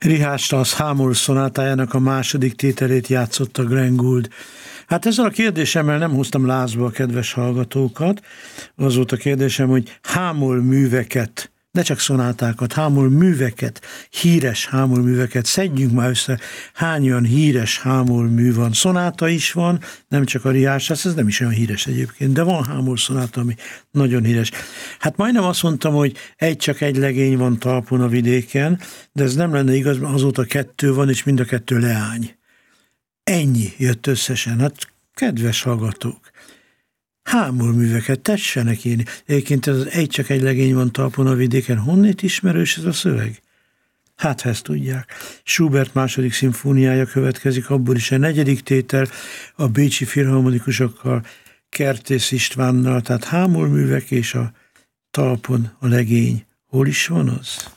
Richard Strauss Hámor szonátájának a második tételét játszotta Glenn Gould. Hát ezzel a kérdésemmel nem hoztam lázba a kedves hallgatókat. Az volt a kérdésem, hogy Hámor műveket, ne csak szonátákat, Hámor műveket, híres Hámor műveket, szedjünk már össze, hány olyan híres Hámor mű van. Szonáta is van, nem csak a Richard Strauss, ez nem is olyan híres egyébként, de van Hámor szonáta, ami nagyon híres. Hát majdnem azt mondtam, hogy csak egy legény van talpon a vidéken, de ez nem lenne igaz, mert azóta 2 van, és mind a 2 leány. Ennyi jött összesen. Hát kedves hallgatók, Hámor műveket tessenek írni. Egyébként ez csak egy legény van talpon a vidéken. Honnét ismerős ez a szöveg? Hát, ha ezt tudják. Schubert második szimfóniája következik, abból is a 4. tétel, a bécsi filharmonikusokkal, Kertész Istvánnal, tehát Hámor művek és a talpon a legény. Hol is van az?